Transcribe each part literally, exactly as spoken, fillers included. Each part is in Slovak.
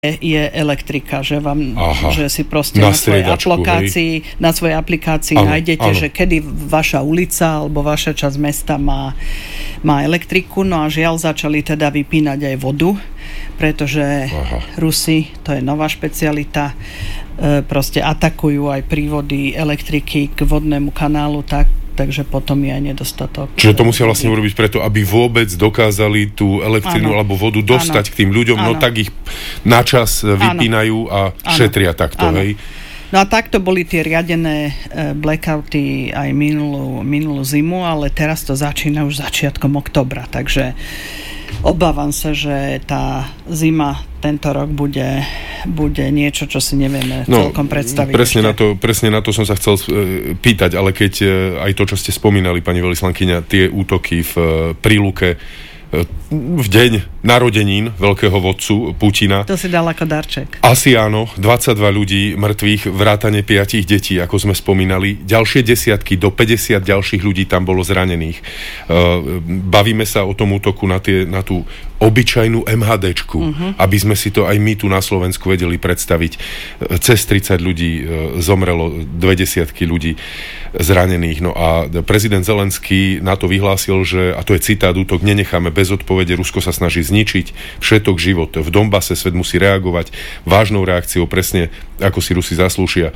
je elektrika, že vám, Aha, že si proste na, na svojej aplikácii, hej. na svojej aplikácii ano, nájdete, ano. že kedy vaša ulica alebo vaša časť mesta má, má elektriku, no a žiaľ začali teda vypínať aj vodu, pretože Aha. Rusi, to je nová špecialita, e, proste atakujú aj prívody elektriky k vodnému kanálu, tak takže potom je aj nedostatok. Čiže to musia vlastne urobiť preto, aby vôbec dokázali tú elektrinu alebo vodu dostať ano. K tým ľuďom, ano. No tak ich načas vypínajú a ano. Šetria takto, ano. Hej? No a takto boli tie riadené blackouty aj minulú, minulú zimu, ale teraz to začína už začiatkom októbra, takže obávam sa, že tá zima tento rok bude, bude niečo, čo si nevieme no, celkom predstaviť. Presne na, to, presne na to som sa chcel pýtať, ale keď aj to, čo ste spomínali, pani veľvyslankyňa, tie útoky v Príluke v deň narodenín veľkého vodcu Putina. To si dal ako darček. Asi áno, dvadsaťdva ľudí mŕtvych, vrátane piatich detí, ako sme spomínali. Ďalšie desiatky, do päťdesiat ďalších ľudí tam bolo zranených. Bavíme sa o tom útoku na, tie, na tú obyčajnú MHDčku, uh-huh. aby sme si to aj my tu na Slovensku vedeli predstaviť. Cez tridsať ľudí zomrelo, dve desiatky ľudí zranených. No a prezident Zelenský na to vyhlásil, že, a to je citát, útok nenecháme bez odpovede, Rusko sa snaží zničiť všetok život v Donbase, svet musí reagovať vážnou reakciou, presne ako si Rusi zaslúšia,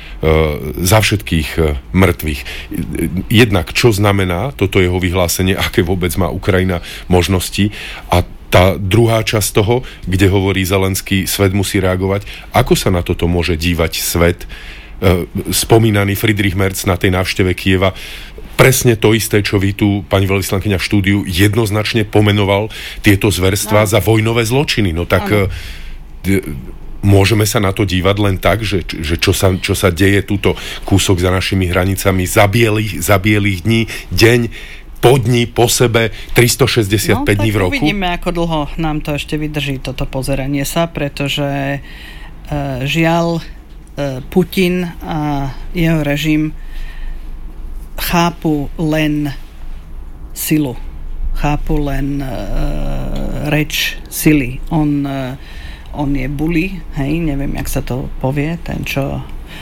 za všetkých mŕtvych. Jednak, čo znamená toto jeho vyhlásenie, aké vôbec má Ukrajina možnosti, a tá druhá časť toho, kde hovorí Zelenský, svet musí reagovať, ako sa na toto môže dívať svet. Spomínaný Friedrich Merz na tej návšteve Kieva presne to isté, čo vy tu, pani veľvyslankyňa, v štúdiu jednoznačne pomenoval tieto zverstvá no. za vojnové zločiny. No tak ano. Môžeme sa na to dívať len tak, že, že čo, sa, čo sa deje túto kúsok za našimi hranicami za bielých, za bielých dní, deň po dni, po sebe, tristošesťdesiatpäť no, dní v roku? No tak uvidíme, ako dlho nám to ešte vydrží, toto pozeranie sa, pretože e, žiaľ e, Putin a jeho režim chápu len silu. Chápu len e, reč sily. On e, On je bully, hej, neviem, jak sa to povie, ten, čo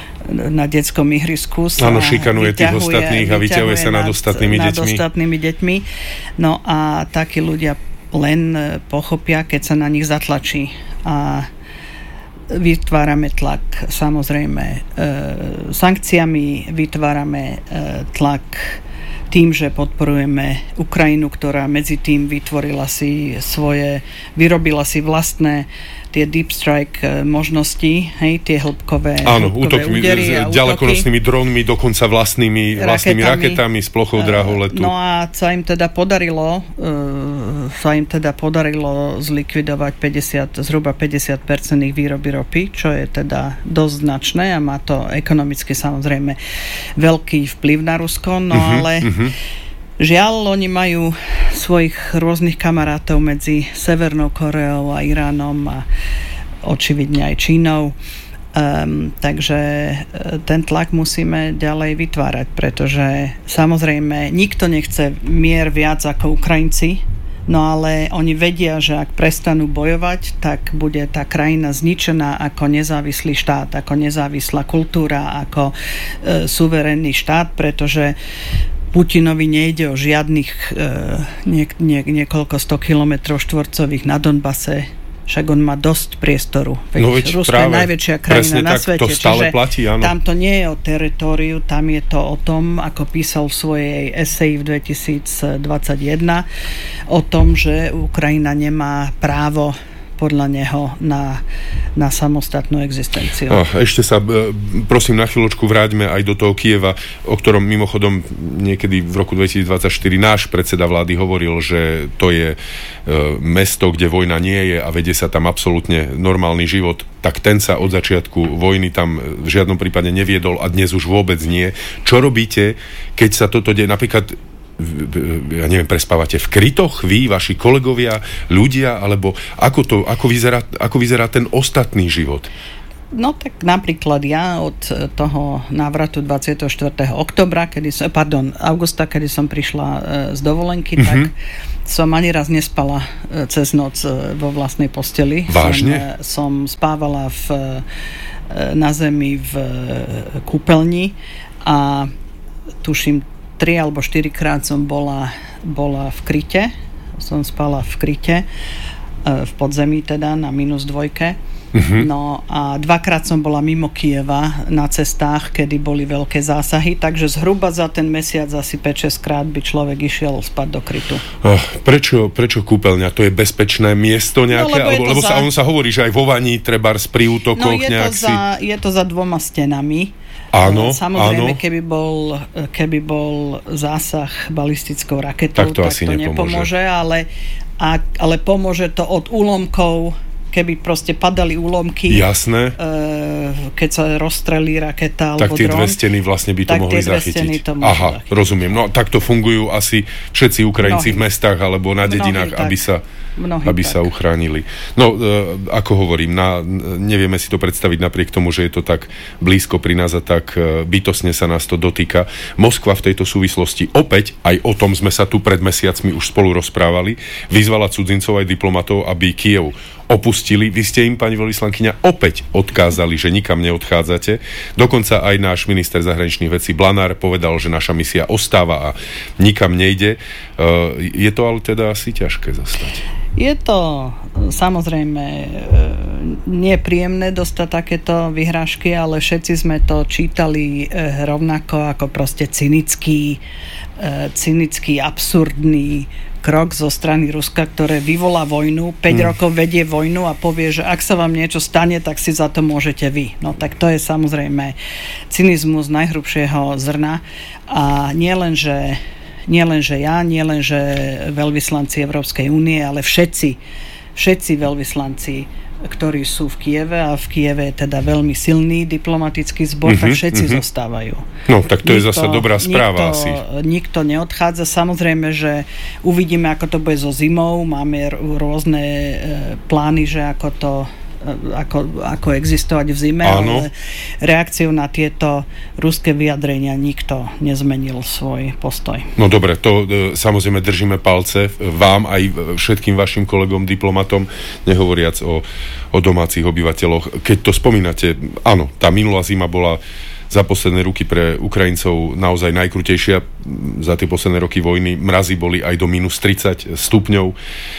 na detskom ihrisku sa áno, šikanuje tých ostatných a vyťahuje sa nad ostatnými nad deťmi. ostatnými deťmi. No a takí ľudia len pochopia, keď sa na nich zatlačí. A vytvárame tlak, samozrejme, e, sankciami, vytvárame e, tlak tým, že podporujeme Ukrajinu, ktorá medzi tým vytvorila si svoje, vyrobila si vlastné tie deep strike možnosti, hej, tie hĺbkové, áno, hĺbkové útoky, údery a ďalekonosnými drónmi, dokonca vlastnými, vlastnými raketami, raketami z plochou draholetu. No a sa im teda podarilo uh, sa im teda podarilo zlikvidovať päťdesiat, zhruba päťdesiat percent ich výroby ropy, čo je teda dosť značné a má to ekonomicky samozrejme veľký vplyv na Rusko, no uh-huh, ale uh-huh. žiaľ, oni majú svojich rôznych kamarátov medzi Severnou Koreou a Iránom a očividne aj Čínou. Um, takže ten tlak musíme ďalej vytvárať, pretože samozrejme nikto nechce mier viac ako Ukrajinci, no ale oni vedia, že ak prestanú bojovať, tak bude tá krajina zničená ako nezávislý štát, ako nezávislá kultúra, ako e, suverénny štát, pretože Putinovi nejde o žiadnych e, nie, nie, niekoľko sto kilometrov štvorcových na Donbase, však on má dosť priestoru. Veď no veď Rusko práve, je najväčšia krajina na tak, svete, to stále čiže platí, áno. Tam to nie je o teritóriu, tam je to o tom, ako písal v svojej eseji v dvetisícdvadsaťjeden, o tom, že Ukrajina nemá právo podľa neho na, na samostatnú existenciu. Oh, ešte sa, prosím, na chvíľočku vráťme aj do toho Kieva, o ktorom mimochodom niekedy v roku dvetisícdvadsaťštyri náš predseda vlády hovoril, že to je e, mesto, kde vojna nie je a vedie sa tam absolútne normálny život, tak ten sa od začiatku vojny tam v žiadnom prípade neviedol a dnes už vôbec nie. Čo robíte, keď sa toto deje? Napríklad ja neviem, prespávate v krytoch, vy, vaši kolegovia, ľudia, alebo ako to, ako vyzerá, ako vyzerá ten ostatný život? No tak napríklad ja od toho návratu dvadsiateho štvrtého októbra, kedy som, pardon, augusta, kedy som prišla z dovolenky, mm-hmm. tak som ani raz nespala cez noc vo vlastnej posteli. Vážne? Som, som spávala v, na zemi v kúpeľni a tuším tri alebo štyri krát som bola, bola v kryte. Som spala v kryte, v podzemí teda, na minus dvojke. Uh-huh. No a dvakrát som bola mimo Kyjeva na cestách, kedy boli veľké zásahy, takže zhruba za ten mesiac asi päť šesť krát by človek išiel spať do krytu. Oh, prečo, prečo kúpeľňa? To je bezpečné miesto nejaké? No, lebo alebo, lebo za... sa, on sa hovorí, že aj vo vani trebárs pri útokoch no, je nejak to si... za, je to za dvoma stenami. Áno, Samozrejme, áno. Keby, bol, keby bol zásah balistickou raketou, tak to, tak asi to nepomôže, nepomôže ale, a, ale pomôže to od úlomkov, keby proste padali úlomky. Jasné. E, keď sa rozstrelí raketa alebo dron. Tak tie dron, dve steny vlastne by to mohli zachytiť. To Aha, zachytiť. Rozumiem. No takto fungujú asi všetci Ukrajinci Mnohí. v mestách alebo na dedinách, Mnohí, aby sa... Mnohí aby tak. sa uchránili. No, e, ako hovorím, na, nevieme si to predstaviť napriek tomu, že je to tak blízko pri nás a tak e, bytostne sa nás to dotýka. Moskva v tejto súvislosti opäť, aj o tom sme sa tu pred mesiacmi už spolu rozprávali, vyzvala cudzincov aj diplomatov, aby Kyjev opustili. Vy ste im, pani veľvyslankyňa, opäť odkázali, že nikam neodchádzate. Dokonca aj náš minister zahraničných vecí Blanár povedal, že naša misia ostáva a nikam nejde. E, je to ale teda asi ťažké zastať. Je to samozrejme nepríjemné dostať takéto vyhrážky, ale všetci sme to čítali rovnako ako proste cynický, cynický, absurdný krok zo strany Ruska, ktoré vyvolá vojnu, päť hmm. rokov vedie vojnu a povie, že ak sa vám niečo stane, tak si za to môžete vy. No tak to je samozrejme cynizmus najhrubšieho zrna a nie len, že Nie len, že ja, nie len, že veľvyslanci Európskej únie, ale všetci, všetci veľvyslanci, ktorí sú v Kyjeve a v Kyjeve je teda veľmi silný diplomatický zbor, mm-hmm, tak všetci mm-hmm. zostávajú. No, tak to nikto, je zasa dobrá správa nikto, asi. Nikto neodchádza. Samozrejme, že uvidíme, ako to bude so zimou. Máme rôzne e, plány, že ako to Ako, ako existovať v zime, Áno. ale reakciou na tieto ruské vyjadrenia nikto nezmenil svoj postoj. No dobre, to e, samozrejme držíme palce vám aj všetkým vašim kolegom diplomatom, nehovoriac o, o domácich obyvateľoch. Keď to spomínate, áno, tá minulá zima bola za posledné roky pre Ukrajincov naozaj najkrutejšia. Za tie posledné roky vojny mrazy boli aj do minus tridsať stupňov. E,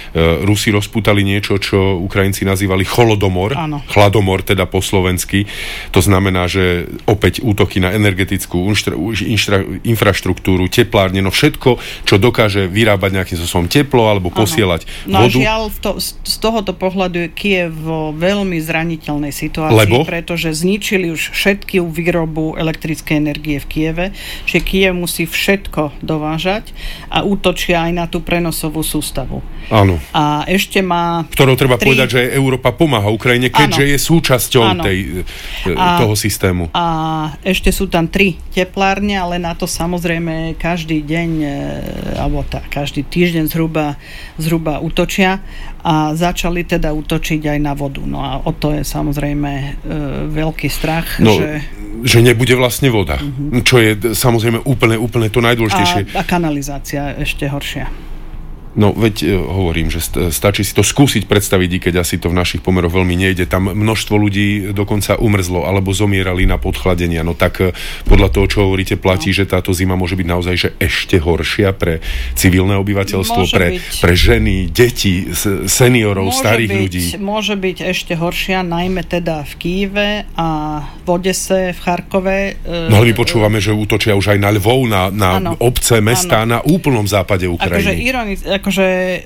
Rusi rozpútali niečo, čo Ukrajinci nazývali holodomor. Áno. Chladomor, teda po slovensky. To znamená, že opäť útoky na energetickú inštra, inštra, infraštruktúru, teplárne, no všetko, čo dokáže vyrábať nejakým spôsobom teplo alebo posielať no, vodu. No žiaľ, to, z tohoto pohľadu je Kyjev vo veľmi zraniteľnej situácii, Lebo? pretože zničili už všetky výrobu elektrickej energie v Kyjeve, že Kyjev musí všetko dovážať a útočia aj na tú prenosovú sústavu. Áno. A ešte má... Ktorou treba tri... povedať, že aj Európa pomáha Ukrajine, keďže Áno. je súčasťou tej, a, toho systému. A ešte sú tam tri teplárne, ale na to samozrejme každý deň, alebo tá, každý týždeň zhruba, zhruba útočia a začali teda útočiť aj na vodu. No a o to je samozrejme e, veľký strach, no, že... že nebude vlastne voda. Uh-huh. Čo je samozrejme úplne, úplne to najdôležitejšie. A, a kanalizácia ešte horšia. No veď e, hovorím, že st- stačí si to skúsiť predstaviť, i keď asi to v našich pomeroch veľmi nejde. Tam množstvo ľudí dokonca umrzlo alebo zomierali na podchladenia. No tak e, podľa toho, čo hovoríte, platí, no. že táto zima môže byť naozaj že ešte horšia pre civilné obyvateľstvo, pre, pre ženy, deti, seniorov, môže starých byť, ľudí. Môže byť ešte horšia, najmä teda v Kyjeve a v Odese, v Charkove. E, no ale my počúvame, že útočia už aj na Lvov, na, na obce, mestá, áno. na úplnom západe Ukrajiny. Akože ironic, akože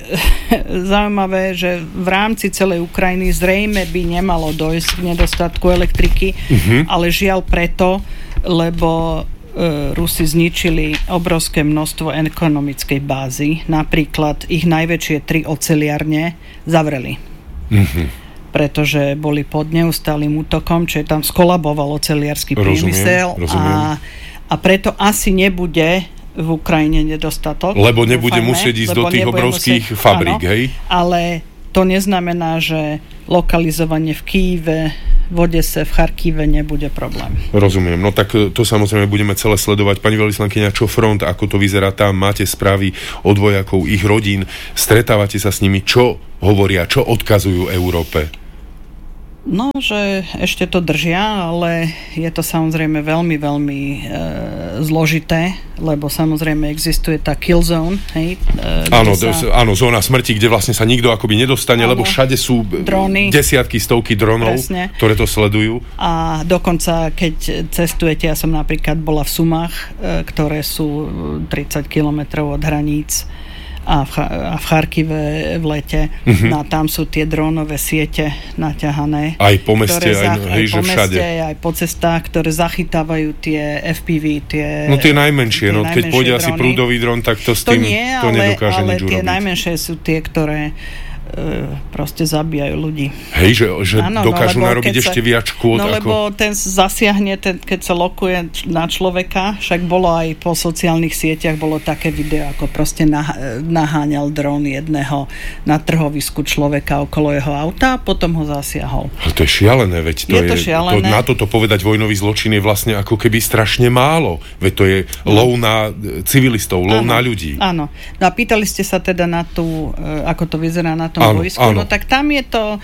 zaujímavé, že v rámci celej Ukrajiny zrejme by nemalo dojsť k nedostatku elektriky, uh-huh. ale žiaľ preto, lebo e, Rusi zničili obrovské množstvo ekonomickej bázy. Napríklad ich najväčšie tri oceliarne zavreli. Uh-huh. Pretože boli pod neustálým útokom, čiže tam skolaboval oceliarsky priemysel a, a preto asi nebude v Ukrajine nedostatok. Lebo nebude dúfajme, musieť ísť do tých obrovských musieť, fabrík, áno, hej? Ale to neznamená, že lokalizovanie v Kyjeve v Odese, v Charkive nebude problém. Rozumiem. No tak to samozrejme budeme celé sledovať. Pani veľvyslankyňa, čo front, ako to vyzerá tam? Máte správy od vojakov, ich rodín? Stretávate sa s nimi? Čo hovoria? Čo odkazujú Európe? No, že ešte to držia, ale je to samozrejme veľmi, veľmi e, zložité, lebo samozrejme existuje tá kill zone, hej? E, áno, sa... áno, zóna smrti, kde vlastne sa nikto akoby nedostane, áno, lebo všade sú dróny, desiatky, stovky dronov, presne, ktoré to sledujú. A dokonca, keď cestujete, ja som napríklad bola v Sumách, e, ktoré sú tridsať kilometrov od hraníc, a v, a v Charkive v lete. Uh-huh. No a tam sú tie drónové siete naťahané. Aj po meste, aj, zach- hej, aj po všade. meste, aj po cestách, ktoré zachytávajú tie ef pé vé, tie... No tie najmenšie, tie no keď pôjde asi prúdový dron, tak to s tým to, nie, to ale, nedokáže ale nič tie urobiť. najmenšie sú tie, ktoré proste zabíjajú ľudí. Hej, že, že ano, dokážu no, narobiť ešte sa, viac škôd. No ako... lebo ten zasiahne, ten, keď sa lokuje na človeka, však bolo aj po sociálnych sieťach, bolo také video, ako proste nah, naháňal dron jedného na trhovisku človeka okolo jeho auta a potom ho zasiahol. Ale to je šialené, veď to je, je, to šialené. To, na toto povedať vojnový zločin je vlastne ako keby strašne málo. Veď to je lov na civilistov, lov áno, na ľudí. Áno. No a pýtali ste sa teda na tú, ako to vyzerá na tom áno, boisku, áno. no tak tam je to e,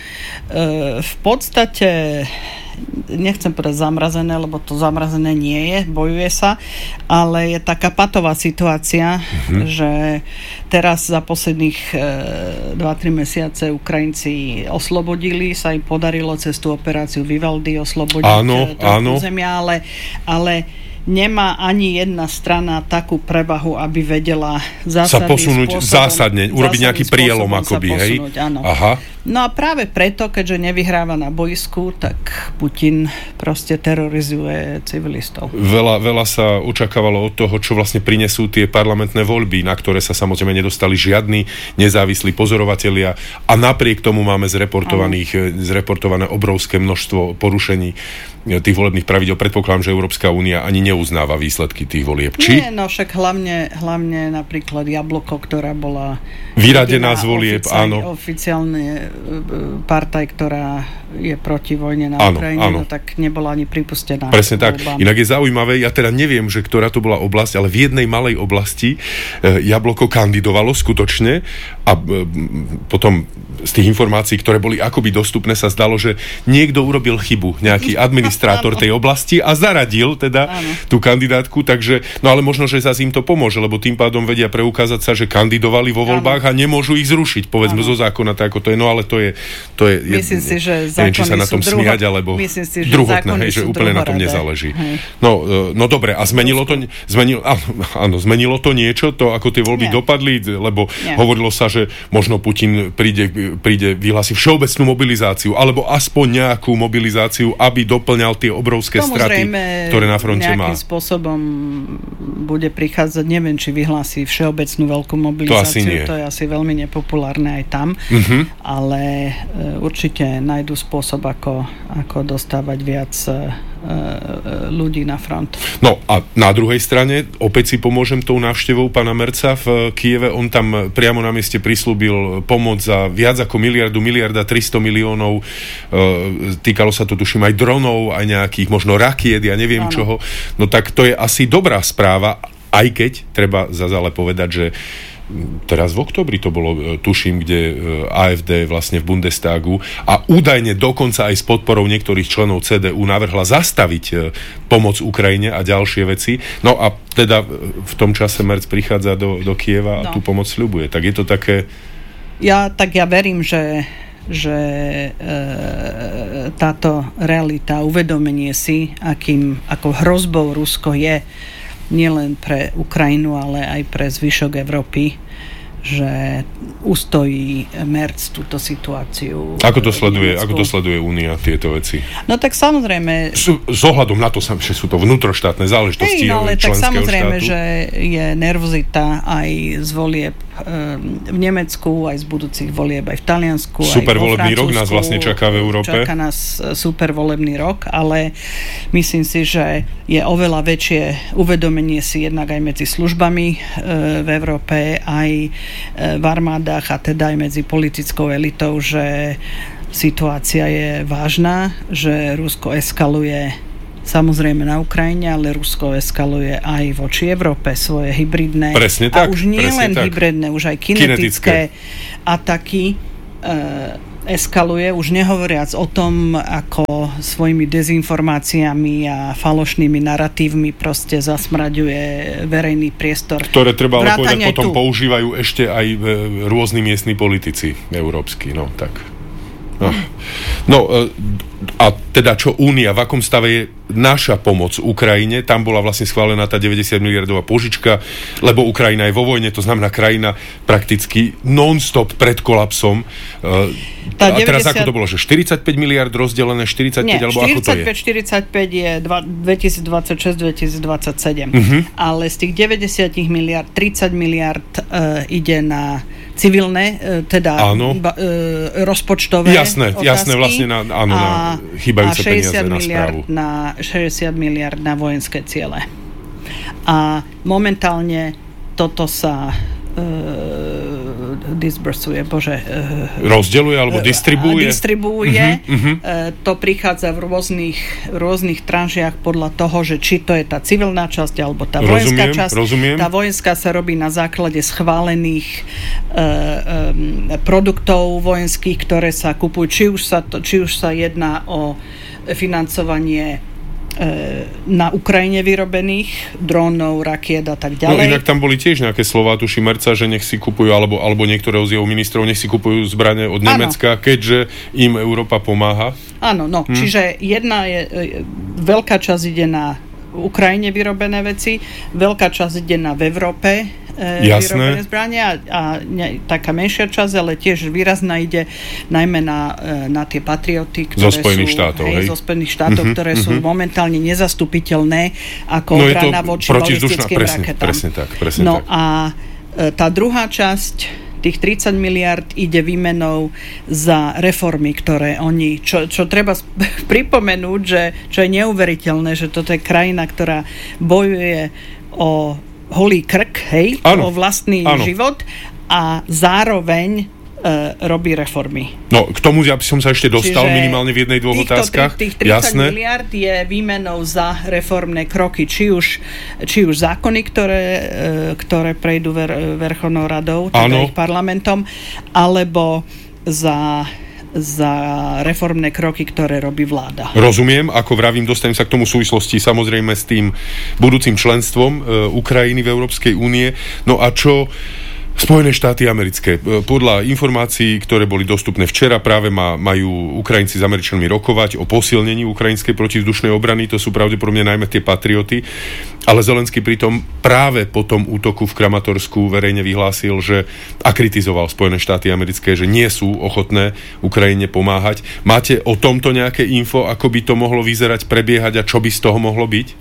v podstate, nechcem povedať zamrazené, lebo to zamrazené nie je, bojuje sa, ale je taká patová situácia, mm-hmm. že teraz za posledných e, dva tri mesiace Ukrajinci oslobodili, sa im podarilo cez tú operáciu Vivaldi oslobodiť áno, to áno. územia, ale, ale nemá ani jedna strana takú prevahu, aby vedela zásadným sa posunúť spôsobom, zásadne, urobiť nejaký prielom akoby, hej? Áno. Aha. No a práve preto, keďže nevyhráva na boisku, tak Putin proste terorizuje civilistov. Veľa, veľa sa očakávalo od toho, čo vlastne prinesú tie parlamentné voľby, na ktoré sa samozrejme nedostali žiadni nezávislí pozorovatelia a napriek tomu máme zreportovaných, zreportované obrovské množstvo porušení tých volebných pravidel. Predpokladám, že Európska únia ani neuznáva výsledky tých volieb. Či? Nie, no však hlavne, hlavne napríklad Jabloko, ktorá bola vyradená z volieb, áno. Oficiálne partaj, ktorá je proti vojne na áno, Ukrajine, áno. no tak nebola ani pripustená. Presne tak. Voľbám. Inak je zaujímavé, ja teda neviem, že ktorá to bola oblasť, ale v jednej malej oblasti e, Jabloko kandidovalo skutočne a e, potom z tých informácií, ktoré boli akoby dostupné, sa zdalo, že niekto urobil chybu, nejaký administrátor tej oblasti a zaradil teda áno. tú kandidátku, takže, no ale možno, že zase im to pomôže, lebo tým pádom vedia preukázať sa, že kandidovali vo voľbách áno. a nemôžu ich zrušiť, povedzme áno. zo zákona, tak ako to je, no ale to je, to je myslím je, si, že neviem, či sa na tom druho, smiať, alebo myslím si, že druhotné, hej, že úplne na tom nezáleží. No, no dobre, a zmenilo to, zmenilo, áno, áno, zmenilo to niečo, to ako tie voľby Nie. dopadli, lebo Nie. hovorilo sa, že možno Putin príde, príde vyhlási všeobecnú mobilizáciu, alebo aspoň nejakú mobilizáciu, aby doplňal tie obrovské Tomu straty, ktoré na fronte má. Nejakým spôsobom bude prichádzať, neviem, či vyhlási všeobecnú veľkú mobilizáciu, to, asi nie. to je asi veľmi nepopulárne aj tam, uh-huh. ale e, určite nájdu spôsob, ako, ako dostávať viac e, ľudí na front. No a na druhej strane, opäť si pomôžem tou návštevou pána Merca v Kieve, on tam priamo na mieste prislúbil pomoc za viac ako miliardu, miliarda tristo miliónov, e, týkalo sa to tuším aj dronov, aj nejakých možno rakiet, ja neviem Áno. čoho, no tak to je asi dobrá správa, aj keď treba zase ale povedať, že teraz v októbri to bolo, tuším, kde á ef dé vlastne v Bundestagu a údajne dokonca aj s podporou niektorých členov cé dé ú navrhla zastaviť pomoc Ukrajine a ďalšie veci. No a teda v tom čase Merc prichádza do, do Kieva a no. tú pomoc sľubuje. Tak je to také... Ja, tak ja verím, že že e, táto realita, uvedomenie si, akým, ako hrozbou Rusko je nielen pre Ukrajinu, ale aj pre zvyšok Európy, že ustojí Merc túto situáciu. Ako to sleduje, ako to sleduje Únia tieto veci? No tak samozrejme... S, s ohľadom na to, že sú to vnútroštátne záležitosti no, ale tak samozrejme, štátu. Že je nervozita aj z volieb v Nemecku, aj z budúcich volieb aj v Taliansku, super aj vo volebný Francúzsku. Rok nás vlastne čaká v Európe. Čaká nás super volebný rok, ale myslím si, že je oveľa väčšie uvedomenie si jednak aj medzi službami v Európe, aj v armádach a teda aj medzi politickou elitou, že situácia je vážna, že Rusko eskaluje samozrejme na Ukrajine, ale Rusko eskaluje aj voči Európe svoje hybridné. Presne A tak, už nie len tak. hybridné, už aj kinetické, kinetické. ataky e, eskaluje, už nehovoriac o tom, ako svojimi dezinformáciami a falošnými naratívmi proste zasmraďuje verejný priestor. Ktoré treba ale povedať, potom tu. používajú ešte aj rôzni miestni politici európsky, no tak. No, no a teda čo Únia, v akom stave je naša pomoc Ukrajine? Tam bola vlastne schválená tá deväťdesiat miliardová požička, lebo Ukrajina je vo vojne, to znamená krajina prakticky non-stop pred kolapsom. Tá a teraz deväťdesiat... ako to bolo, že štyridsaťpäť miliard rozdelené, štyridsaťpäť, Nie, alebo ako to je? štyridsaťpäť štyridsaťpäť je dvetisícdvadsaťšesť dvetisícdvadsaťsedem. Uh-huh. Ale z tých deväťdesiat miliard, tridsať miliard uh, ide na civilné, uh, teda uh, rozpočtové jasné, otázky. Jasné, vlastne na, áno, a, na chýbajúce peniaze na správu. Na šesťdesiat miliard na vojenské ciele. A momentálne toto sa uh, disbursuje, bože... Uh, rozdeľuje alebo distribuuje? Distribuuje. Uh-huh, uh-huh. Uh, to prichádza v rôznych, rôznych tranžiach podľa toho, že či to je tá civilná časť alebo tá vojenská rozumiem, časť. Rozumiem. Tá vojenská sa robí na základe schválených uh, um, produktov vojenských, ktoré sa kupujú. Či už sa, to, či už sa jedná o financovanie na Ukrajine vyrobených drónov, rakiet a tak ďalej. No inak tam boli tiež nejaké slová, tuši Merca, že nech si kupujú, alebo, alebo niektorého z jeho ministrov, nech si kupujú zbrane od Nemecka, ano. Keďže im Európa pomáha. Áno, no, hm. čiže jedna je, veľká časť ide na Ukrajine vyrobené veci, veľká časť ide na v Európe vyrobené zbrania a, a ne, taká menšia časť, ale tiež výrazná ide najmä na, na tie patrioty, ktoré zo Spojených sú štátov, hej, zo Spojených štátov, uh-huh, ktoré uh-huh. sú momentálne nezastupiteľné ako no obrana voči balistickým presne, raketám. Presne tak, presne no tak. a tá druhá časť tých tridsať miliard ide výmenou za reformy, ktoré oni, čo, čo treba pripomenúť, že čo je neuveriteľné, že toto je krajina, ktorá bojuje o holý krk, hej, ano, o vlastný ano. život a zároveň e, robí reformy. No, k tomu ja by som sa ešte dostal. Čiže minimálne v jednej, dvoch týchto, otázkach. Tých, tých tridsať Jasné. miliard je výmenou za reformné kroky, či už, či už zákony, ktoré, e, ktoré prejdú ver, Verchovnou radou, teda ano. ich parlamentom, alebo za za reformné kroky, ktoré robí vláda. Rozumiem, ako vravím, dostanem sa k tomu súvislosti samozrejme s tým budúcim členstvom e, Ukrajiny v Európskej únie. No a čo Spojené štáty americké? Podľa informácií, ktoré boli dostupné včera, práve ma, majú Ukrajinci s Američanmi rokovať o posilnení ukrajinskej protivzdušnej obrany. To sú pravdepodobne najmä tie patrioty. Ale Zelenský pritom práve po tom útoku v Kramatorsku verejne vyhlásil, že a kritizoval Spojené štáty americké, že nie sú ochotné Ukrajine pomáhať. Máte o tomto nejaké info, ako by to mohlo vyzerať, prebiehať a čo by z toho mohlo byť?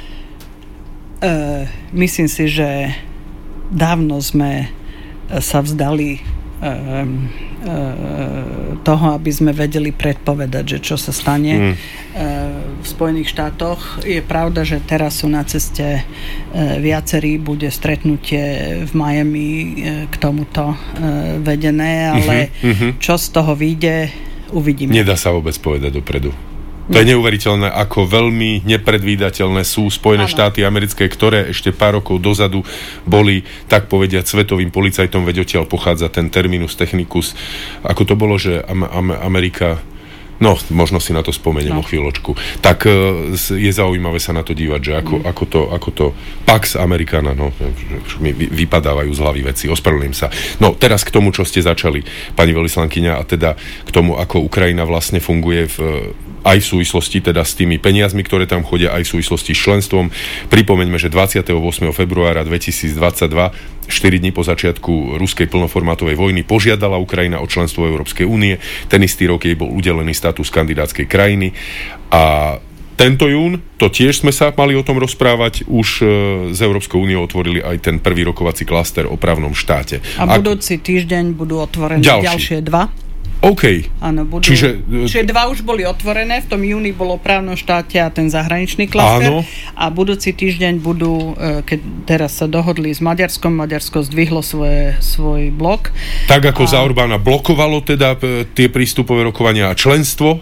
Uh, myslím si, že dávno sme sa vzdali um, uh, toho, aby sme vedeli predpovedať, že čo sa stane mm. uh, v Spojených štátoch. Je pravda, že teraz sú na ceste uh, viacerí, bude stretnutie v Miami uh, k tomuto uh, vedené, ale mm-hmm. čo z toho vyjde, uvidíme. Nedá sa vôbec povedať dopredu. To je neuveriteľné, ako veľmi nepredvídateľné sú Spojené ano. štáty americké, ktoré ešte pár rokov dozadu boli, tak povediať, svetovým policajtom, veď odtiaľ pochádza ten terminus technicus. Ako to bolo, že Am- Am- Amerika... No, možno si na to spomeniem no. o chvíľočku. Tak je zaujímavé sa na to dívať, že ako, mm. ako, to, ako to Pax Americana, no, mi vypadávajú z hlavy veci, ospravedlňujem sa. No, teraz k tomu, čo ste začali, pani veľvyslankyňa, a teda k tomu, ako Ukrajina vlastne funguje v, aj v súvislosti teda s tými peniazmi, ktoré tam chodia, aj v súvislosti s členstvom. Pripomeňme, že dvadsiateho ôsmeho februára dvetisícdvadsaťdva, štyri dni po začiatku ruskej plnoformátovej vojny, požiadala Ukrajina o členstvo Európskej únie. Ten istý rok jej bol udelený status kandidátskej krajiny a tento jún, to tiež sme sa mali o tom rozprávať, už z Európskou úniou otvorili aj ten prvý rokovací klaster o právnom štáte. A budúci Ak... týždeň budú otvorené ďalší. ďalšie dva. OK. Áno, budú. Čiže, Čiže dva už boli otvorené, v tom júni bolo o právnom štáte a ten zahraničný klaster. Áno. A budúci týždeň budú, keď teraz sa dohodli s Maďarskom, Maďarsko zdvihlo svoje, svoj blok. Tak ako a... za Orbána blokovalo teda tie prístupové rokovania a členstvo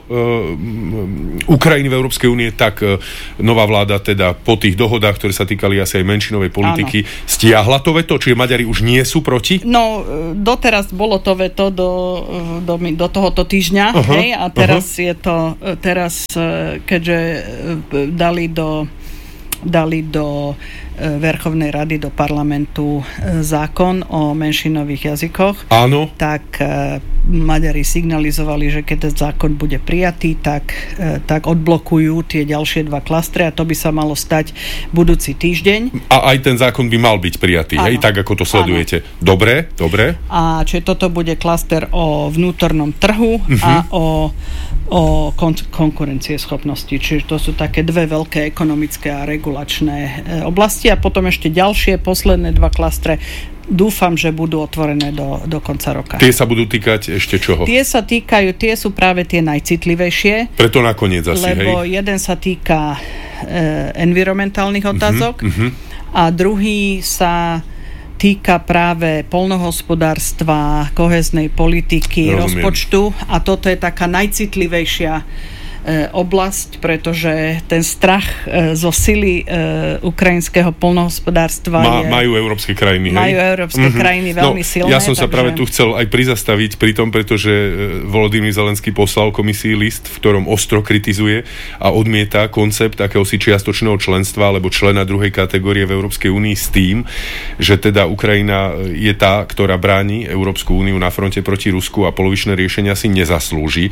e, Ukrajiny v Európskej únie, tak e, nová vláda teda po tých dohodách, ktoré sa týkali asi aj menšinovej politiky, áno, stiahla to veto? Čiže Maďari už nie sú proti? No, doteraz bolo to veto do, do, do tohoto týždňa, uh-huh, hej, a teraz uh-huh. je to, teraz, keďže dali do dali do Verchovnej rady, do parlamentu zákon o menšinových jazykoch. Áno. Tak Maďari signalizovali, že keď ten zákon bude prijatý, tak, tak odblokujú tie ďalšie dva klastre a to by sa malo stať budúci týždeň. A aj ten zákon by mal byť prijatý, hej, tak ako to sledujete. Áno. Dobre, dobre. A čiže toto bude klaster o vnútornom trhu uh-huh. a o o kon- konkurencieschopnosti. Čiže to sú také dve veľké ekonomické a regulačné e, oblasti a potom ešte ďalšie, posledné dva klastre dúfam, že budú otvorené do, do konca roka. Tie sa budú týkať ešte čoho? Tie sa týkajú, tie sú práve tie najcitlivejšie. Preto nakoniec asi, lebo hej? jeden sa týka e, environmentálnych otázok uh-huh, uh-huh. a druhý sa týka práve poľnohospodárstva, kohéznej politiky, rozumiem, rozpočtu a toto je taká najcitlivejšia e, oblasť, pretože ten strach e, zo sily e, ukrajinského poľnohospodárstva Má, je... Majú európske krajiny, hej? Majú európske mm-hmm. krajiny veľmi no, silné. Ja som sa takže... práve tu chcel aj prizastaviť pri tom, pretože Volodymyr Zelenský poslal komisii list, v ktorom ostro kritizuje a odmieta koncept akéhosi čiastočného členstva alebo člena druhej kategórie v Európskej únii s tým, že teda Ukrajina je tá, ktorá bráni Európsku úniu na fronte proti Rusku a polovičné riešenia si nezaslúži.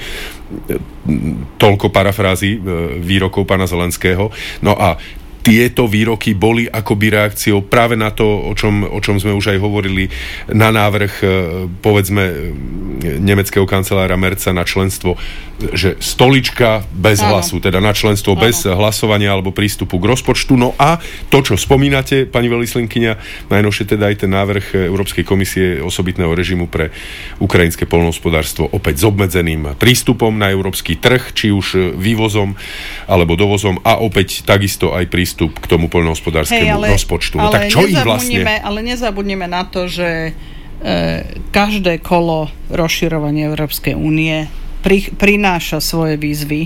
Toľko parafrázy výrokov pána Zelenského. No a tieto výroky boli akoby reakciou práve na to, o čom, o čom sme už aj hovorili, na návrh, povedzme, nemeckého kancelára Merza na členstvo, že stolička bez Áno. hlasu, teda na členstvo Áno. bez hlasovania alebo prístupu k rozpočtu. No a to, čo spomínate, pani veľvyslankyňa, najnovšie teda aj ten návrh Európskej komisie osobitného režimu pre ukrajinské poľnohospodárstvo, opäť s obmedzeným prístupom na európsky trh, či už vývozom alebo dovozom a opäť takisto aj prístup k tomu poľnohospodárskemu Hej, ale, rozpočtu. No tak čo im vlastne? Ale nezabudnime na to, že e, každé kolo rozširovania Európskej únie pri, prináša svoje výzvy. E,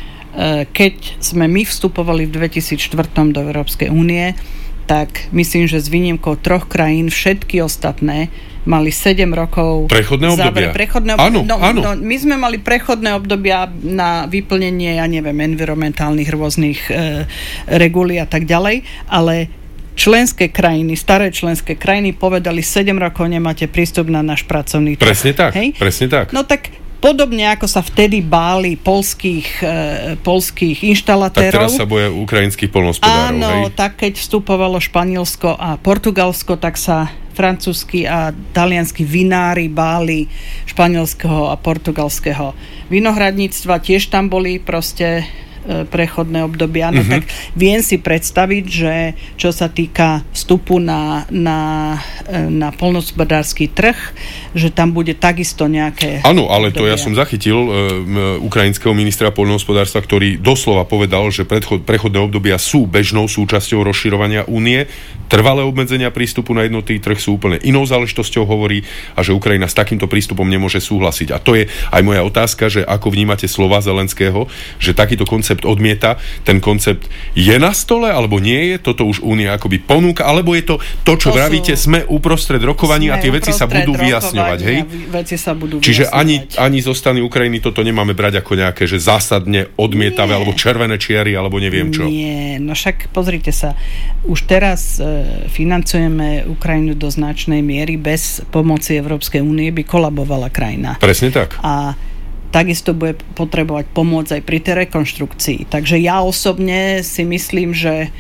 keď sme my vstupovali v dvetisícštyri do Európskej únie, tak myslím, že s výnimkou troch krajín všetky ostatné mali sedem rokov... Prechodné obdobia. Prechodné ob... Áno, no, áno. No, my sme mali prechodné obdobia na vyplnenie, ja neviem, environmentálnych rôznych e, regúlií a tak ďalej, ale členské krajiny, staré členské krajiny povedali, sedem rokov nemáte prístup na náš pracovný trh. Presne tak, Hej? presne tak. No tak podobne ako sa vtedy báli polských, e, polských inštalatérov. Tak teraz sa boja ukrajinských poľnohospodárov. Áno, hej? tak keď vstupovalo Španielsko a Portugalsko, tak sa francúzski a talianskí vinári báli španielského a portugalského vinohradníctva. Tiež tam boli proste prechodné obdobia. No uh-huh. tak viem si predstaviť, že čo sa týka vstupu na, na, na poľnohospodársky trh, že tam bude takisto nejaké... Áno, ale obdobia. To ja som zachytil um, ukrajinského ministra poľnohospodárstva, ktorý doslova povedal, že predchod, prechodné obdobia sú bežnou súčasťou rozširovania únie. Trvalé obmedzenia prístupu na jednotný trh sú úplne inou záležitosťou, hovorí, a že Ukrajina s takýmto prístupom nemôže súhlasiť. A to je aj moja otázka, že ako vnímate slova Zelenského, že takýto koncept odmieta, ten koncept je na stole, alebo nie je, toto už únia akoby ponúka, alebo je to to, čo to vravíte, sú... sme uprostred rokovaní a tie veci sa budú vyjasňovať, hej? Veci sa budú Čiže vyjasňovať. ani, ani zo strany Ukrajiny toto nemáme brať ako nejaké, že zásadne odmietavé, nie. alebo červené čiary, alebo neviem čo. Nie, no však pozrite sa, už teraz e, financujeme Ukrajinu do značnej miery, bez pomoci Európskej únie by kolabovala krajina. Presne tak. A takisto bude potrebovať pomôcť aj pri tej rekonštrukcii. Takže ja osobne si myslím, že,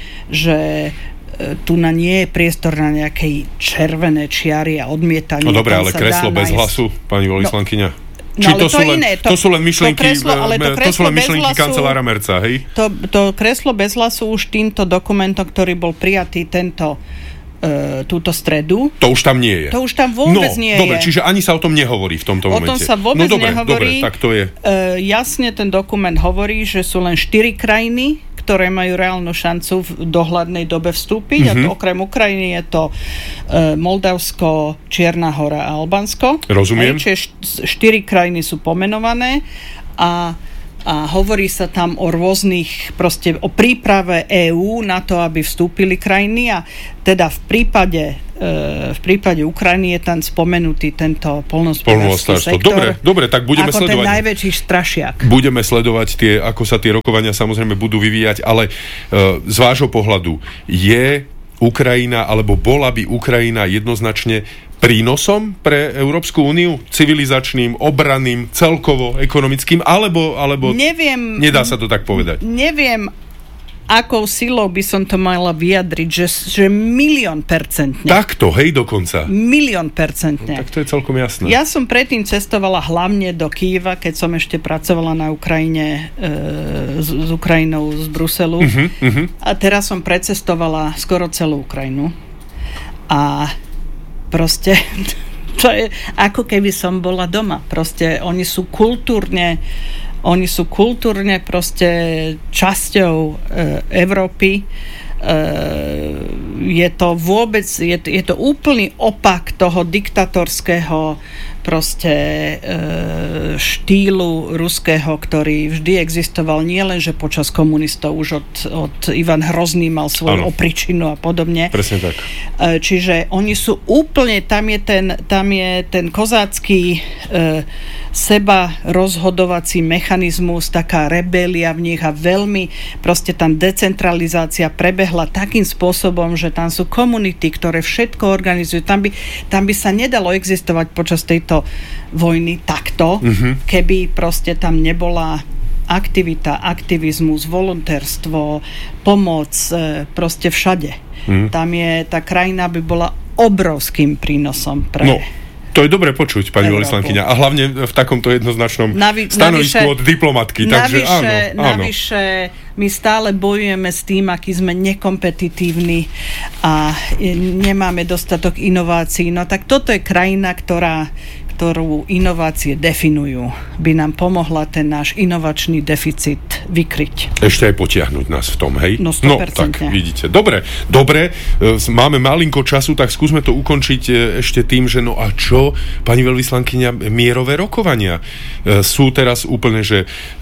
že tu na nie je priestor na nejakej červené čiary a odmietanie. No dobre, ale kreslo bez nájsť. Hlasu, pani veľvyslankyňa. No. No, Či to, to, sú len, iné, to, to sú len myšlienky, to kreslo, ale to, to sú len myšlienky hlasu, kancelára Merza, hej? To, to kreslo bez hlasu už týmto dokumentom, ktorý bol prijatý tento túto stredu. To už tam nie je. To už tam vôbec no, nie dobre, je. Čiže ani sa o tom nehovorí v tomto o momente. O tom sa vôbec no, dobre, nehovorí. Dobre, tak to je. Uh, jasne ten dokument hovorí, že sú len štyri krajiny, ktoré majú reálnu šancu v dohľadnej dobe vstúpiť. Mm-hmm. A to okrem Ukrajiny je to uh, Moldavsko, Čierna Hora a Albánsko. Rozumiem. Hej, čiže štyri krajiny sú pomenované a a hovorí sa tam o rôznych, proste o príprave EÚ na to, aby vstúpili krajiny a teda v prípade e, v prípade Ukrajiny je tam spomenutý tento poľnohospodársky sektor. Dobre, dobre, tak budeme ako sledovať. Ako ten najväčší strašiak. Budeme sledovať tie, ako sa tie rokovania samozrejme budú vyvíjať, ale e, z vášho pohľadu je Ukrajina, alebo bola by Ukrajina jednoznačne prínosom pre Európsku úniu? Civilizačným, obranným, celkovo, ekonomickým, alebo, alebo neviem, nedá sa to tak povedať? Neviem, akou silou by som to mala vyjadriť, že, že milión percentne. Takto, hej, dokonca. Milión percentne. No, tak to je celkom jasné. Ja som predtým cestovala hlavne do Kyjeva, keď som ešte pracovala na Ukrajine e, s, s Ukrajinou z Bruselu. Uh-huh, uh-huh. A teraz som precestovala skoro celú Ukrajinu. A proste to je ako keby som bola doma. Proste oni sú kultúrne oni sú kultúrne proste časťou e, Európy. E, je to vôbec je, je to úplný opak toho diktatorského proste e, štýlu ruského, ktorý vždy existoval nielenže počas komunistov, už od, od Ivan Hrozný mal svoju opričinu a podobne. Presne tak. E, čiže oni sú úplne, tam je ten, tam je ten kozácky e, seba rozhodovací mechanizmus, taká rebélia v nich a veľmi proste tam decentralizácia prebehla takým spôsobom, že tam sú komunity, ktoré všetko organizujú. Tam by, tam by sa nedalo existovať počas tejto vojny takto, mm-hmm. keby proste tam nebola aktivita, aktivizmus, volontérstvo, pomoc, proste všade. Mm-hmm. Tam je, tá krajina by bola obrovským prínosom pre... No. To je dobre počuť, pani veľvyslankyňa. A hlavne v takomto jednoznačnom Navi- stanovisku navyše, od diplomatky. Takže navyše, áno, áno. Navyše my stále bojujeme s tým, aký sme nekompetitívni a nemáme dostatok inovácií. No tak toto je krajina, ktorá ktorú inovácie definujú, by nám pomohla ten náš inovačný deficit vykryť. Ešte aj potiahnuť nás v tom, hej? No, sto percent. No, tak vidíte. Dobre, dobre, máme malinko času, tak skúsme to ukončiť ešte tým, že no a čo, pani veľvyslankyňa, mierové rokovania sú teraz úplne, že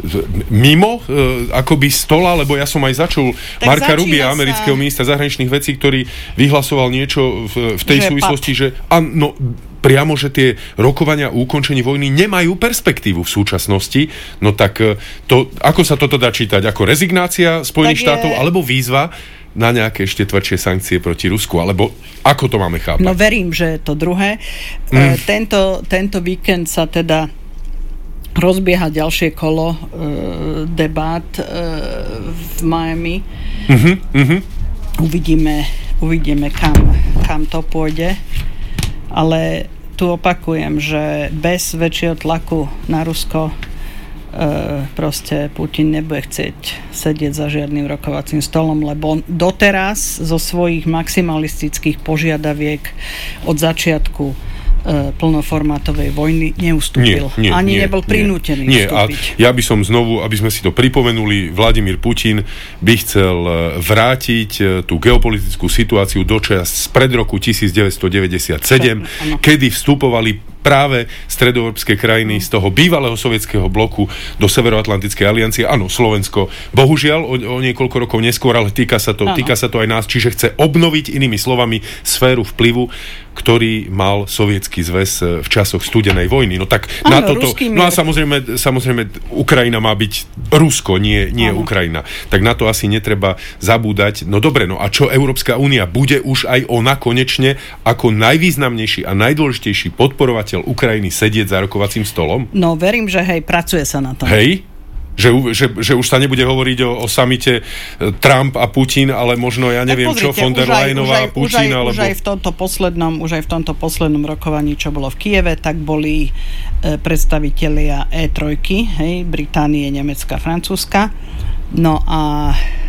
mimo akoby stola, lebo ja som aj začul tak Marka Rubia, sa... amerického ministra zahraničných vecí, ktorý vyhlasoval niečo v, v tej že súvislosti, pad. že áno, priamo, že tie rokovania o ukončení vojny nemajú perspektívu v súčasnosti. No tak to, ako sa toto dá čítať? Ako rezignácia Spojených štátov je... alebo výzva na nejaké ešte tvrdšie sankcie proti Rusku? Alebo ako to máme chápať? No verím, že to druhé. Mm. E, tento, tento víkend sa teda rozbieha ďalšie kolo e, debát e, v Miami. Mm-hmm, mm-hmm. Uvidíme, uvidíme kam, kam to pôjde. Ale tu opakujem, že bez väčšieho tlaku na Rusko e, proste Putin nebude chcieť sedieť za žiadnym rokovacím stolom, lebo doteraz zo svojich maximalistických požiadaviek od začiatku plnoformátovej vojny neustúpil. Nie, nie, Ani nie, nebol prinútený nie, vstúpiť. A ja by som znovu, aby sme si to pripomenuli, Vladimír Putin by chcel vrátiť tú geopolitickú situáciu do čias spred roku devätnásťstodeväťdesiatsedem, Čo, kedy vstupovali práve stredoeurópske krajiny z toho bývalého sovietskeho bloku do Severoatlantickej aliancie. Áno, Slovensko, bohužiaľ, o, o niekoľko rokov neskôr, ale týka sa to, týka sa to aj nás, čiže chce obnoviť, inými slovami, sféru vplyvu, ktorý mal Sovietsky zväz v časoch studenej vojny. No tak ano, na toto... No a samozrejme, samozrejme, Ukrajina má byť Rusko, nie, nie Ukrajina. Tak na to asi netreba zabúdať. No dobre, no a čo Európska únia? Bude už aj ona konečne ako najvýznamnejší a najdôležitejší podporovateľ Ukrajiny sedieť za rokovacím stolom? No verím, že hej, pracuje sa na tom. Hej? Že, že, že už sa nebude hovoriť o, o samite Trump a Putin, ale možno, ja neviem pozrite, čo, von der Leyenová, Putin, už aj, alebo... Už aj v tomto poslednom, už aj v tomto poslednom rokovaní, čo bolo v Kyjeve, tak boli e, predstavitelia é tri, hej, Británie, Nemecka, Francúzska. No a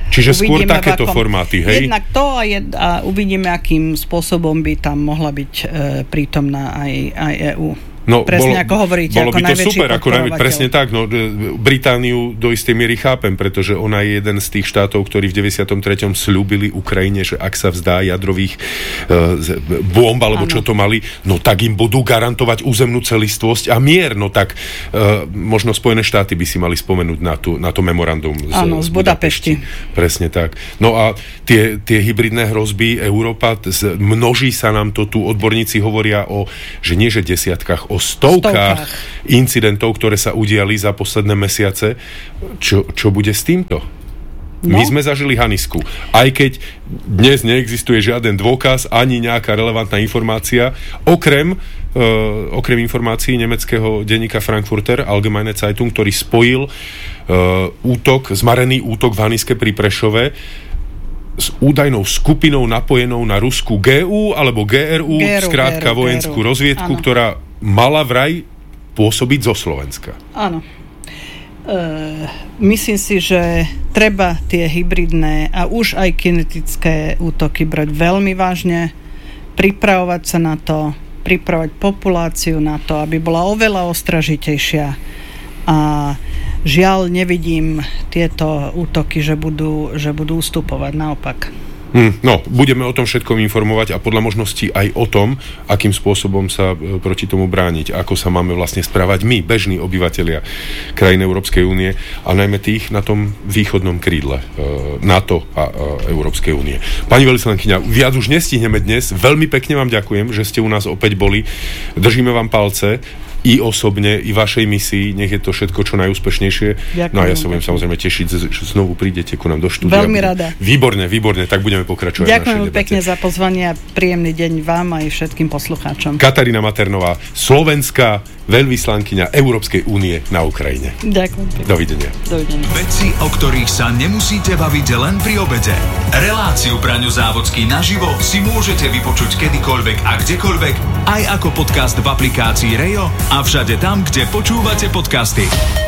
Čiže skôr uvidíme, takéto akom, formáty, hej? Jednak to a, jed, a uvidíme, akým spôsobom by tam mohla byť e, prítomná aj, aj é ú. No, presne bolo, ako hovoríte, bolo ako by to super, ako najvä, presne tak. No, Britániu do istej miery chápem, pretože ona je jeden z tých štátov, ktorí v deväťdesiatom treťom slúbili Ukrajine, že ak sa vzdá jadrových e, bomb, alebo ano. Čo to mali, no tak im budú garantovať územnú celistvosť a mier. No tak e, možno Spojené štáty by si mali spomenúť na, tú, na to memorandum z, ano, z, z Budapešti. Presne tak. No a tie, tie hybridné hrozby Európa, z, množí sa nám to tu, odborníci hovoria o, že nie že desiatkách, o stovkách, stovkách incidentov, ktoré sa udiali za posledné mesiace. Čo, čo bude s týmto? No. My sme zažili Hanisku. Aj keď dnes neexistuje žiaden dôkaz, ani nejaká relevantná informácia, okrem, uh, okrem informácií nemeckého denníka Frankfurter Allgemeine Zeitung, ktorý spojil uh, útok, zmarený útok v Haniske pri Prešove s údajnou skupinou napojenou na ruskú gé ú alebo gé er ú, G R U skrátka G R U, vojenskú G R U. rozviedku, Áno. ktorá mala vraj pôsobiť zo Slovenska. Áno. E, myslím si, že treba tie hybridné a už aj kinetické útoky brať veľmi vážne, pripravovať sa na to, pripravovať populáciu na to, aby bola oveľa ostražitejšia. A žiaľ, nevidím tieto útoky, že budú, že budú ustupovať, naopak. Hmm, no, budeme o tom všetkom informovať a podľa možností aj o tom, akým spôsobom sa e, proti tomu brániť, ako sa máme vlastne správať my, bežní obyvatelia krajín Európskej únie a najmä tých na tom východnom krídle e, NATO a e, Európskej únie. Pani veľvyslankyňa, viac už nestihneme dnes. Veľmi pekne vám ďakujem, že ste u nás opäť boli. Držíme vám palce i osobne, i vašej misii, nech je to všetko čo najúspešnejšie. Ďakujem, no a ja sa budem samozrejme tešiť, že znovu prídete ku nám do štúdia. Veľmi rada. Výborne, výborne, tak budeme pokračovať. Ďakujem pekne za pozvanie a príjemný deň vám aj všetkým poslucháčom. Katarína Maternová, slovenská veľvyslankyňa Európskej únie na Ukrajine. Ďakujem pekne. Dovidenia. Dovidenia. Veci, o ktorých sa nemusíte baviť len pri obede. Reláciu Braňo Závodský naživo si môžete vypočuť kedykoľvek a kdekoľvek, aj ako podcast v aplikácii Rejo a všade tam, kde počúvate podcasty.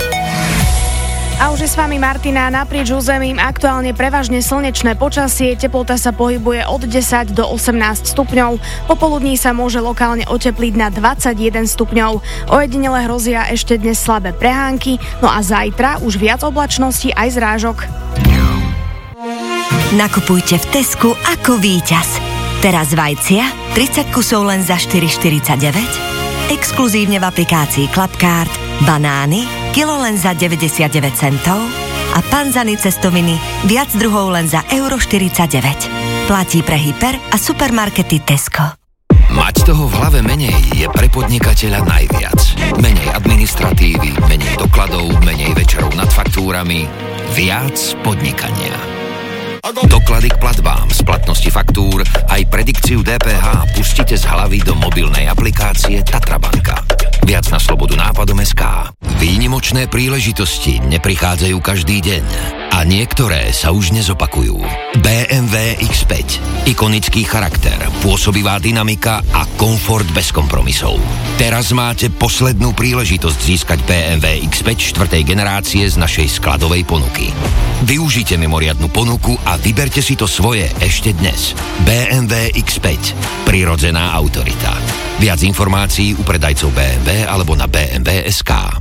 A už je s vami Martina. Naprieč územím aktuálne prevažne slnečné počasie, teplota sa pohybuje od desať do osemnásť stupňov. Popoludní sa môže lokálne otepliť na dvadsaťjeden stupňov. Ojedinele hrozia ešte dnes slabé prehánky, no a zajtra už viac oblačností aj zrážok. Nakupujte v Tesku ako víťaz. Teraz vajcia tridsať kusov len za štyri štyridsaťdeväť, exkluzívne v aplikácii Clubcard, banány kilo len za deväťdesiatdeväť centov a panzany cestoviny viac druhov len za euro štyridsaťdeväť. Platí pre hyper a supermarkety Tesco. Mať toho v hlave menej je pre podnikateľa najviac. Menej administratívy, menej dokladov, menej večerov nad faktúrami, viac podnikania. Doklady k platbám, splatnosti faktúr, aj predikciu dé pé há pustite z hlavy do mobilnej aplikácie Tatrabanka. Viac na slobodu nápadom bodka es ká. Výnimočné príležitosti neprichádzajú každý deň a niektoré sa už nezopakujú. bé em vé iks päť. Ikonický charakter, pôsobivá dynamika a komfort bez kompromisov. Teraz máte poslednú príležitosť získať bé em vé iks päť štvrtej generácie z našej skladovej ponuky. Využite mimoriadnu ponuku a vyberte si to svoje ešte dnes. bé em vé iks päť. Prirodzená autorita. Viac informácií u predajcov bé em vé alebo na bé em vé bodka es ká.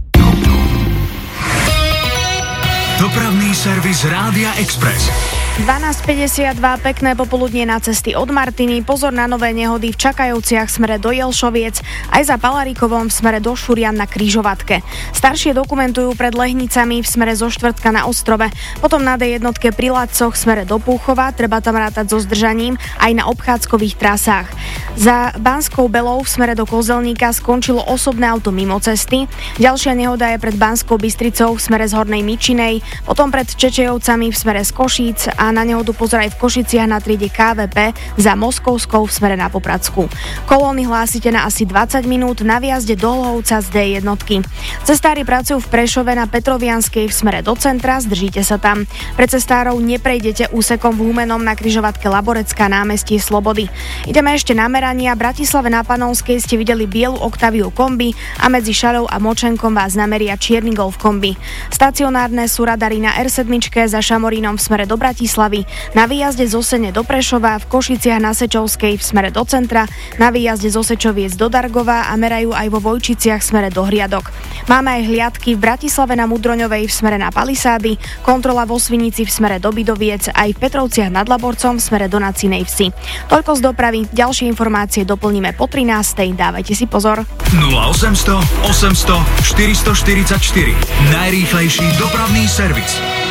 Dopravný servis Rádia Express. dvanásť päťdesiatdva, pekné popoludnie na cesty od Martiny, pozor na nové nehody v Čakajovciach smere do Jelšoviec, aj za Palaríkovom v smere do Šurian na križovatke. Staršie dokumentujú pred Lehnicami v smere zo Štvrtka na Ostrove, potom na dé jednotke pri Ladcoch v smere do Púchova, treba tam rátať so zdržaním aj na obchádzkových trasách. Za Banskou Belou v smere do Kozelníka skončilo osobné auto mimo cesty, ďalšia nehoda je pred Banskou Bystricou v smere z Hornej Mičinej, potom pred Čečejovcami v smere z Košíc a a na nehodu pozor aj v Košiciach na triede ká vé pé za Moskovskou v smere na Popradskú. Kolóny hlásite na asi dvadsať minút na výjazde do Hlohovca z dé jednotky. Cestári pracujú v Prešove na Petrovianskej v smere do centra, zdržíte sa tam. Pre cestárov neprejdete úsekom v Humenom na križovatke Laborecká námestie Slobody. Ideme ešte na merania. V Bratislave na Panonskej ste videli bielu Octaviu kombi a medzi Šarou a Močenkom vás nameria čierny Golf kombi. Stacionárne sú radary na er sedem za Šamorínom v smere do Bratislavy, na výjazde z Osene do Prešova, v Košiciach na Sečovskej v smere do centra, na výjazde zo Sečoviec do Dargova a merajú aj vo Vojčiciach v smere do Hliadok. Máme aj hliadky v Bratislave na Mudroňovej v smere na Palisády, kontrola vo Svinici v smere do Bidoviec aj v Petrovciach nad Laborcom v smere do Nacinej Vsi. Toľko z dopravy, ďalšie informácie doplníme po trinástej. Dávajte si pozor. nula osem nula nula, osem nula nula, štyri štyri štyri. Najrýchlejší dopravný servis.